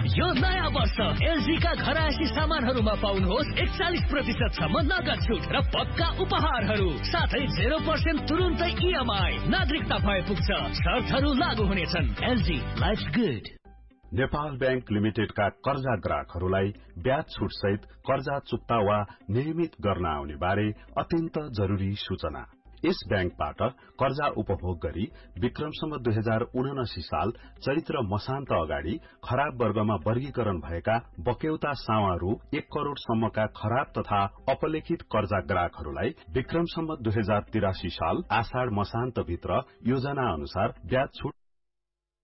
यो नयाँ वर्ष एलजी का घरायसी सामानहरूमा पाउनुहोस् 41% सम्म नगद छुट र पक्का उपहारहरू, साथै 0% तुरुन्तै इएमआई। नागरिकता भए पुग्छ, शर्तहरू लागू हुनेछन्। LG, life good. Nepal bank लिमिटेडका कर्जा ग्राहकहरूलाई ब्याज छुट सहित कर्जा चुक्ता वा नियमित गर्न आउने बारे अत्यन्त जरूरी सूचना। यस बैंकबाट कर्जा उपभोग गरी विक्रमसम्म 2079 साल चैत्र मसान्त अगाडि खराब वर्गमा वर्गीकरण भएका बक्यौता सावा रु 1 करोड़ सम्मका खराब तथा अपलेखित कर्जा ग्राहकहरूलाई विक्रमसम्म 2083 साल आषाढ़ मसान्त भित्र योजना अनुसार ब्याज छुट